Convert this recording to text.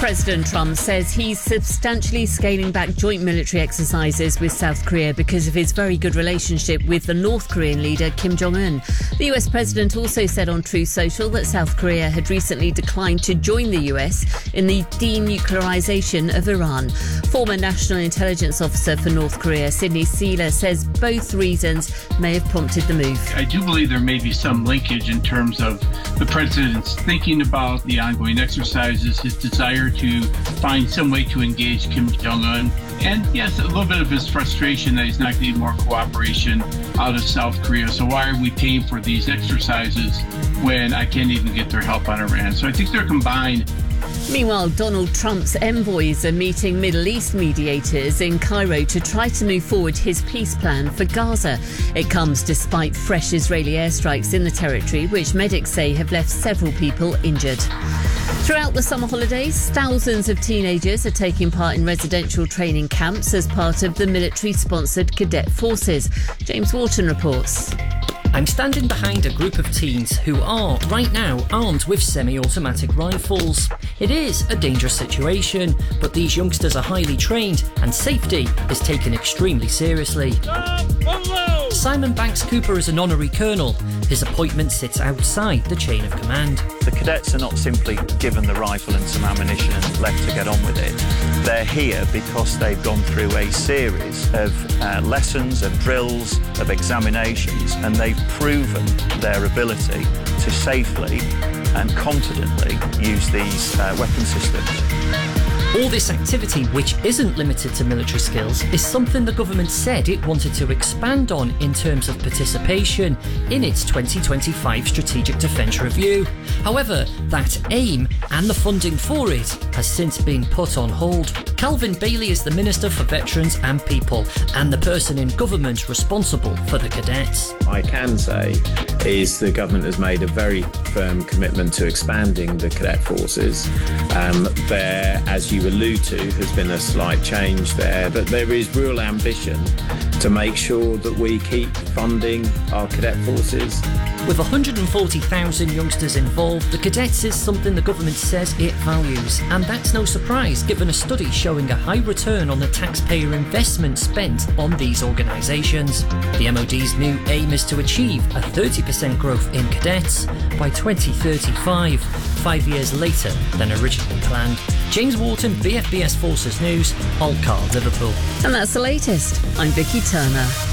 President Trump says he's substantially scaling back joint military exercises with South Korea because of his very good relationship with the North Korean leader Kim Jong-un. The US president also said on Truth Social that South Korea had recently declined to join the US in the denuclearization of Iran. Former National Intelligence Officer for North Korea, Sidney Sealer, says both reasons may have prompted the move. I do believe there may be some linkage in terms of the president's thinking about the ongoing exercises, his desire to find some way to engage Kim Jong-un, and yes, a little bit of his frustration that he's not getting more cooperation out of South Korea. So why are we paying for these exercises when I can't even get their help on Iran? So I think they're combined. Meanwhile, Donald Trump's envoys are meeting Middle East mediators in Cairo to try to move forward his peace plan for Gaza. It comes despite fresh Israeli airstrikes in the territory, which medics say have left several people injured. Throughout the summer holidays, thousands of teenagers are taking part in residential training camps as part of the military-sponsored cadet forces. James Wharton reports. I'm standing behind a group of teens who are, right now, armed with semi-automatic rifles. It is a dangerous situation, but these youngsters are highly trained and safety is taken extremely seriously. Simon Banks Cooper is an honorary colonel. His appointment sits outside the chain of command. The cadets are not simply given the rifle and some ammunition and left to get on with it. They're here because they've gone through a series of lessons, of drills, of examinations, and they've proven their ability to safely and confidently use these weapon systems. All this activity, which isn't limited to military skills, is something the government said it wanted to expand on in terms of participation in its 2025 Strategic Defence Review. However, that aim and the funding for it has since been put on hold. Calvin Bailey is the Minister for Veterans and People and the person in government responsible for the cadets. I can say is the government has made a very firm commitment to expanding the cadet forces. There, as you allude to, has been a slight change there, but there is real ambition to make sure that we keep funding our cadet forces. With 140,000 youngsters involved, the cadets is something the government says it values, and that's no surprise given a study showing a high return on the taxpayer investment spent on these organisations. The MOD's new aim is to achieve a 30% growth in cadets by 2035, 5 years later than originally planned. James Wharton, BFBS Forces News, Holcar, Liverpool. And that's the latest. I'm Vicky Turner.